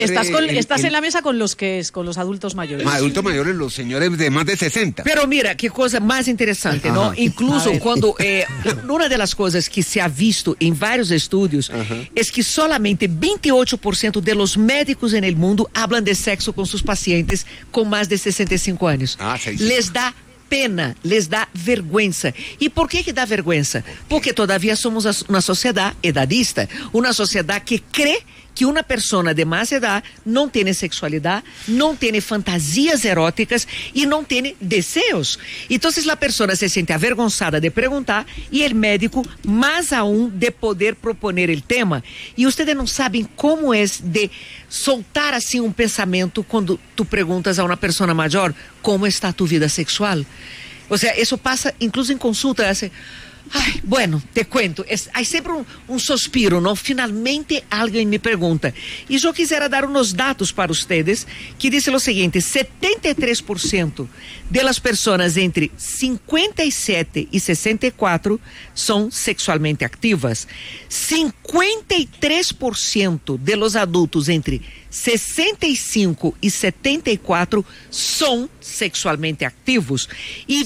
Estás en la mesa con los adultos mayores. Adultos mayores, los señores de más de 60. Pero mira, qué cosa más interesante, ¿no? Incluso cuando una de las cosas que se ha visto en varios estudios es que solamente 28% de los médicos en el mundo hablan de sexo con sus pacientes con más de 65 años. Les da pena, les da vergüenza. ¿Y por qué que da vergüenza? Porque todavía somos una sociedad edadista, una sociedad que cree que una persona de más edad no tiene sexualidad, no tiene fantasías eróticas y no tiene deseos. Entonces la persona se siente avergonzada de preguntar y el médico más aún de poder proponer el tema. Y ustedes no saben cómo es de soltar así un pensamiento cuando tú preguntas a una persona mayor cómo está tu vida sexual. O sea, eso pasa incluso en consulta, hace... Ay, bueno, te cuento, hay siempre un suspiro, ¿no? Finalmente alguien me pregunta. Y yo quisiera dar unos datos para ustedes que dice lo siguiente: 73% de las personas entre 57 y 64 son sexualmente activas. 53% de los adultos entre 65 y 74 son sexualmente activos. Y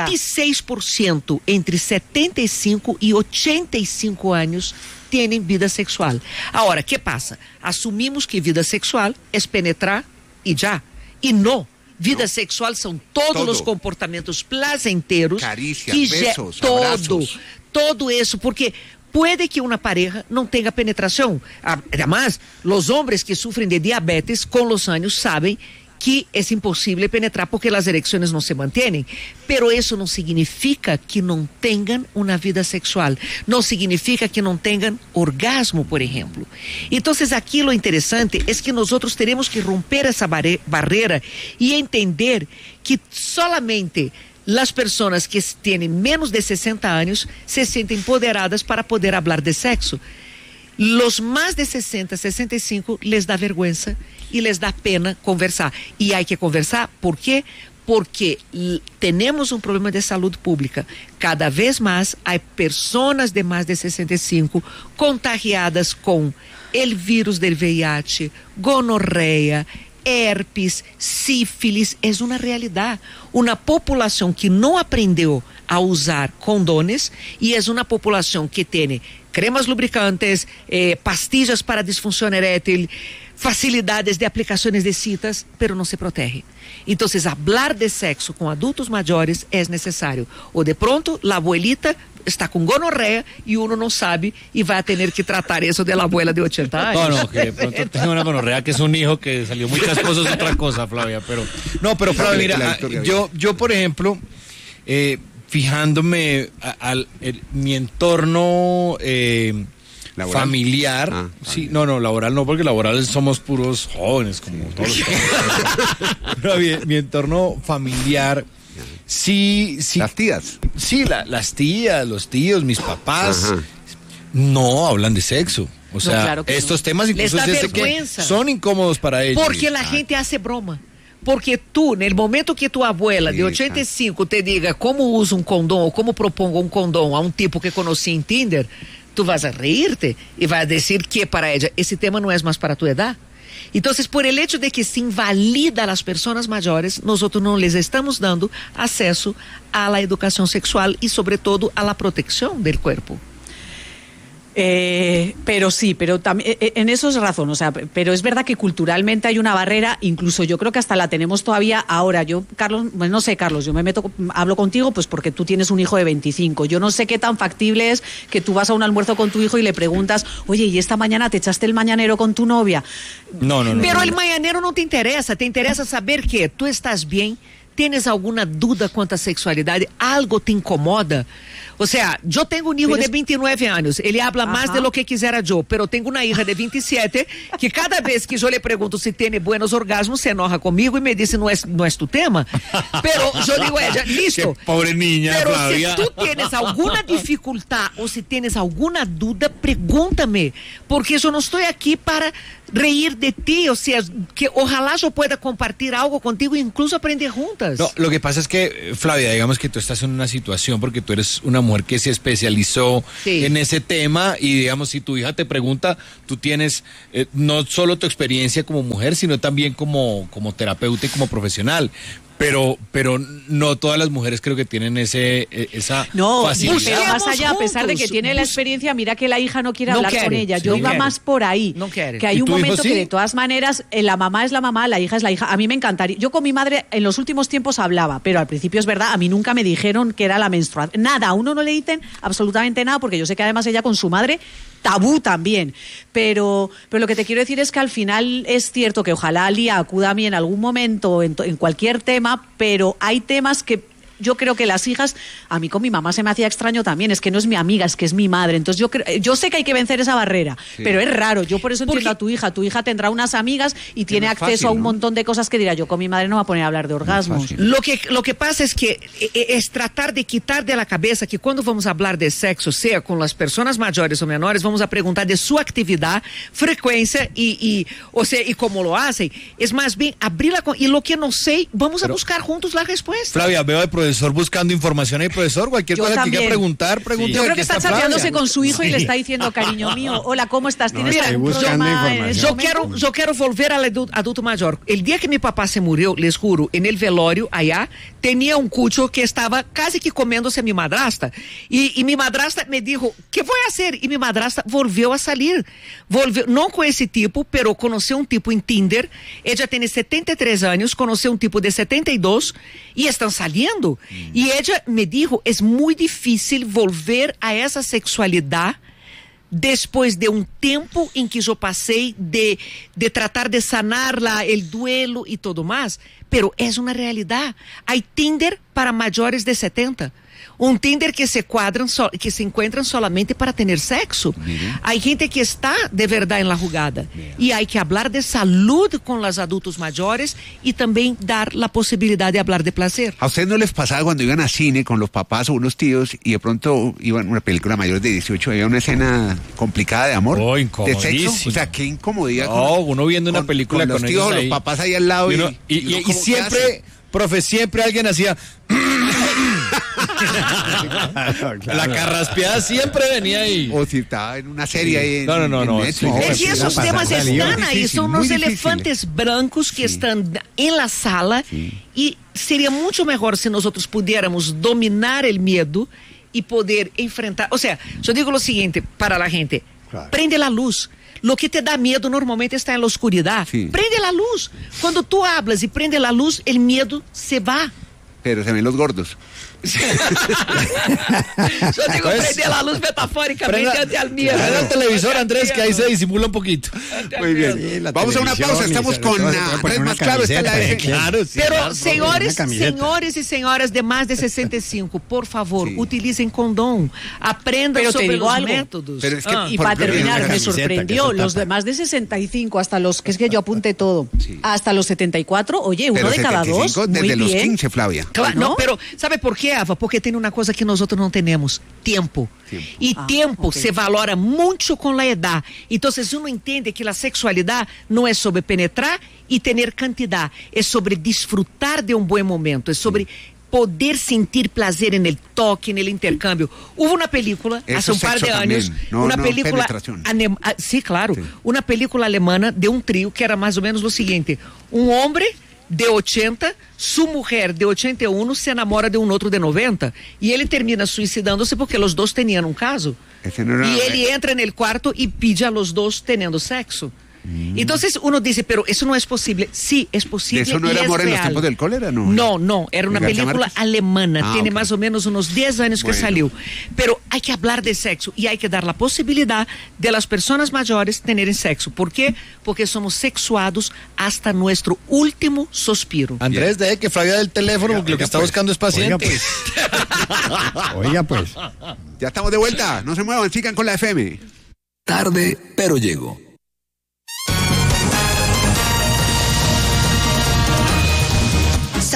26% entre 75 y 85 años tienen vida sexual. Ahora, ¿qué pasa? Asumimos que vida sexual es penetrar y ya. Y no. Vida sexual son todos los comportamientos placenteros. Caricias, besos, abrazos. Todo eso, porque puede que una pareja no tenga penetración. Además, los hombres que sufren de diabetes con los años saben que es imposible penetrar porque las erecciones no se mantienen. Pero eso no significa que no tengan una vida sexual. No significa que no tengan orgasmo, por ejemplo. Entonces, aquí lo interesante es que nosotros tenemos que romper esa barrera y entender que solamente las personas que tienen menos de 60 años se sienten empoderadas para poder hablar de sexo. Los más de 60, 65 les da vergüenza y les da pena conversar. Y hay que conversar, ¿por qué? Porque tenemos un problema de salud pública. Cada vez más hay personas de más de 65 contagiadas con el virus del VIH, gonorrea, herpes, sífilis. Es una realidad. Una población que no aprendió a usar condones y es una población que tiene cremas lubricantes, pastillas para disfunción erétil, facilidades de aplicaciones de citas, pero no se protege. Entonces, hablar de sexo con adultos mayores es necesario. O de pronto, la abuelita está con gonorrea y uno no sabe y va a tener que tratar eso de la abuela de 80 años. No, que de pronto tengo una gonorrea que es un hijo que salió muy casposo, es otra cosa, Flavia. Pero Flavia, mira, yo por ejemplo, fijándome mi entorno familiar, laboral no, porque laboral somos puros jóvenes, como todos los pero mi entorno familiar, sí. Las tías. Sí, las tías, los tíos, mis papás, no hablan de sexo. O sea, claro estos temas incluso que son incómodos para ellos. Porque la gente hace broma. Porque tú, en el momento que tu abuela de 85 te diga cómo uso un condón o cómo propongo un condón a un tipo que conocí en Tinder, tú vas a reírte y vas a decir que para ella ese tema no es más para tu edad. Entonces, por el hecho de que se invalida a las personas mayores, nosotros no les estamos dando acceso a la educación sexual y sobre todo a la protección del cuerpo. Pero también en eso es razón, o sea, pero es verdad que culturalmente hay una barrera, incluso yo creo que hasta la tenemos todavía ahora. Yo, Carlos, pues no sé, Carlos, yo hablo contigo pues porque tú tienes un hijo de 25. Yo no sé qué tan factible es que tú vas a un almuerzo con tu hijo y le preguntas, oye, ¿y esta mañana te echaste el mañanero con tu novia? No. Pero el mañanero no te interesa saber que tú estás bien. ¿Tienes alguna duda cuanto a sexualidad? ¿Algo te incomoda? O sea, yo tengo un hijo de 29 años, él habla más de lo que quisiera yo, pero tengo una hija de 27 que cada vez que yo le pregunto si tiene buenos orgasmos, se enoja conmigo y me dice, no es tu tema. Pero yo digo a ella, listo. Qué pobre niña, pero Flavia. Si tú tienes alguna dificultad o si tienes alguna duda, pregúntame, porque yo no estoy aquí para reír de ti, o sea, que ojalá yo pueda compartir algo contigo e incluso aprender juntas. No, lo que pasa es que, Flavia, digamos que tú estás en una situación porque tú eres una mujer mujer que se especializó en ese tema y digamos, si tu hija te pregunta, tú tienes no solo tu experiencia como mujer, sino también como terapeuta y como profesional. Pero no todas las mujeres creo que tienen esa facilidad. Pero más allá, a pesar de que tiene la experiencia, mira que la hija no quiere hablar con ella. Yo iba más por ahí. No quiere. Que hay un momento que de todas maneras, la mamá es la mamá, la hija es la hija. A mí me encantaría. Yo con mi madre en los últimos tiempos hablaba, pero al principio es verdad, a mí nunca me dijeron que era la menstruación. Nada, a uno no le dicen absolutamente nada, porque yo sé que además ella con su madre, tabú también. Pero lo que te quiero decir es que al final es cierto que ojalá Lía acuda a mí en algún momento, en cualquier tema, pero hay temas que yo creo que las hijas, a mí con mi mamá se me hacía extraño también, es que no es mi amiga, es que es mi madre, entonces yo sé que hay que vencer esa barrera, pero es raro, yo por eso entiendo a tu hija tendrá unas amigas y tiene acceso a un montón de cosas que dirá, yo con mi madre no me voy a poner a hablar de orgasmos. Lo que pasa es que es tratar de quitar de la cabeza que cuando vamos a hablar de sexo, sea con las personas mayores o menores, vamos a preguntar de su actividad, frecuencia y cómo lo hacen, es más bien abrirla y lo que no sé, vamos a buscar juntos la respuesta. Flavia, veo al profesor buscando información ahí, profesor, cualquier cosa que quiera preguntar, pregunte. Yo creo que está chateándose con su hijo y le está diciendo, cariño mío, hola, ¿cómo estás? ¿Tienes algún problema? Yo quiero volver al adulto mayor. El día que mi papá se murió, les juro, en el velorio allá, tenía un cucho que estaba casi que comiéndose a mi madrastra. Y mi madrastra me dijo, ¿qué voy a hacer? Y mi madrastra volvió a salir. Volvió, no con ese tipo, pero conoció un tipo en Tinder. Ella tiene 73 años, conoció un tipo de 72 y están saliendo. Y ella me dijo, es muy difícil volver a esa sexualidad después de un tiempo en que yo pasé de tratar de sanarla, el duelo y todo más. Pero es una realidad. Hay Tinder para mayores de 70. Un Tinder que se encuentran solamente para tener sexo. Hay gente que está de verdad en la jugada. Y hay que hablar de salud con los adultos mayores y también dar la posibilidad de hablar de placer. ¿A ustedes no les pasaba cuando iban a cine con los papás o unos tíos y de pronto iban a una película mayor de 18, había una escena complicada de amor? De sexo. O sea, qué incomodidad. Uno viendo una película con los tíos o los papás ahí al lado y siempre, profe, siempre alguien hacía... La carraspeada siempre venía ahí. O si estaba en una serie ahí. No. Es que esos temas están ahí, son unos elefantes blancos que están en la sala y sería mucho mejor si nosotros pudiéramos dominar el miedo y poder enfrentar. O sea, yo digo lo siguiente para la gente, prende la luz. Lo que te da miedo normalmente está en la oscuridad. Prende la luz. Cuando tú hablas y prende la luz, el miedo se va. Pero se ven los gordos. Yo digo, prende la luz metafóricamente ante el miedo. Prende el televisor, Andrés, que ahí se disimula un poquito. Muy bien. Vamos a una pausa, estamos con Andrés Más Claro. Pero señores y señoras de más de 65, por favor, utilicen condón. Aprendan sobre los métodos. Pero es que, y para terminar, me sorprendió, los de más de 65 hasta los, que es que yo apunté todo, hasta los 74, oye, uno de cada dos, muy desde bien. los 15, Flavia. Claro, no, pero ¿sabe por qué, Ava? Porque tem uma coisa que nós outros não temos, tempo. E tempo se valora muito com a idade. Então, se uno entende que a sexualidade não é sobre penetrar e ter quantidade, é sobre desfrutar de um bom momento, é sobre poder sentir prazer en el toque, en el intercambio. Hubo una película hace un par de años, una película sí, claro, una película alemana de un trío que era más o menos lo siguiente: un hombre de 80, su mujer de 81 se enamora de un otro de 90 y él termina suicidándose porque los dos tenían un caso. Y él entra en el cuarto y pide a los dos teniendo sexo. Entonces uno dice, pero eso no es posible. Sí, es posible. ¿Eso no era Amor en los tiempos del cólera? No, era una película alemana, tiene más o menos unos 10 años que salió. Pero hay que hablar de sexo y hay que dar la posibilidad de las personas mayores tener sexo. ¿Por qué? Porque somos sexuados hasta nuestro último suspiro. Andrés, deje que Flavia del teléfono, porque lo que está buscando es paciente. Oiga pues. Ya estamos de vuelta, no se muevan, sigan con la FM. Tarde, pero llego.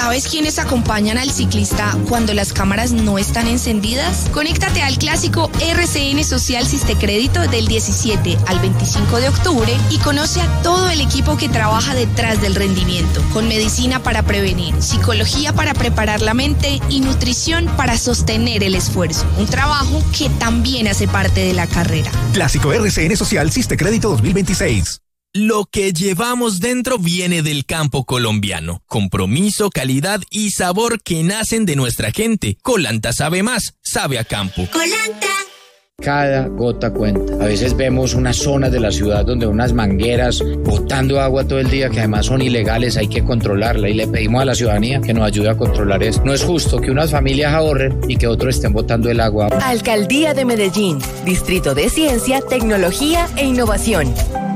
¿Sabes quiénes acompañan al ciclista cuando las cámaras no están encendidas? Conéctate al clásico RCN Social Sistecrédito del 17 al 25 de octubre y conoce a todo el equipo que trabaja detrás del rendimiento, con medicina para prevenir, psicología para preparar la mente y nutrición para sostener el esfuerzo. Un trabajo que también hace parte de la carrera. Clásico RCN Social Sistecrédito 2026. Lo que llevamos dentro viene del campo colombiano. Compromiso, calidad y sabor que nacen de nuestra gente. Colanta sabe más, sabe a campo. Colanta. Cada gota cuenta. A veces vemos unas zonas de la ciudad donde unas mangueras botando agua todo el día que además son ilegales, hay que controlarla y le pedimos a la ciudadanía que nos ayude a controlar eso. No es justo que unas familias ahorren y que otros estén botando el agua. Alcaldía de Medellín, Distrito de Ciencia, Tecnología e Innovación.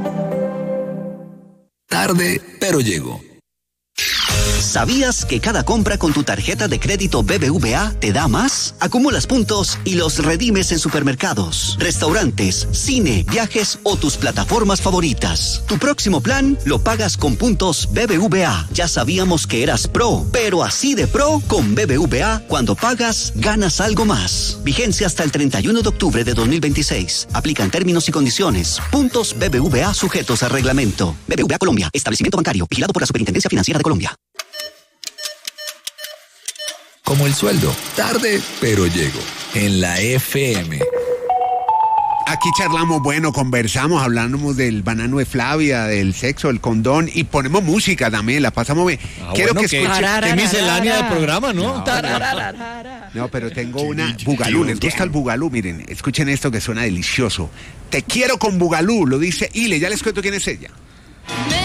Tarde, pero llego. ¿Sabías que cada compra con tu tarjeta de crédito BBVA te da más? Acumulas puntos y los redimes en supermercados, restaurantes, cine, viajes o tus plataformas favoritas. Tu próximo plan lo pagas con puntos BBVA. Ya sabíamos que eras pro, pero así de pro con BBVA, cuando pagas, ganas algo más. Vigencia hasta el 31 de octubre de 2026. Aplican términos y condiciones. Puntos BBVA sujetos a reglamento. BBVA Colombia, establecimiento bancario, vigilado por la Superintendencia Financiera de Colombia. Como el sueldo, tarde, pero llego. En la FM. Aquí charlamos, bueno, conversamos, hablamos del banano de Flavia, del sexo, del condón y ponemos música también, la pasamos bien. Quiero que escuchen. Qué miscelánea de programa, ¿no? No, pero tengo una Bugalú, ¿les gusta el Bugalú? Miren, escuchen esto que suena delicioso. Te quiero con Bugalú, lo dice Ile, ya les cuento quién es ella.